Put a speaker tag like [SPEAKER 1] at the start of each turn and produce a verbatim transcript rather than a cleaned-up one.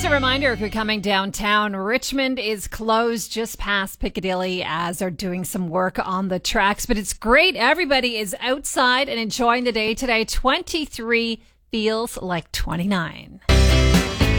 [SPEAKER 1] a reminder, if you're coming downtown, Richmond is closed just past Piccadilly as they're doing some work on the tracks. But it's great. Everybody is outside and enjoying the day today. twenty-three feels like twenty-nine.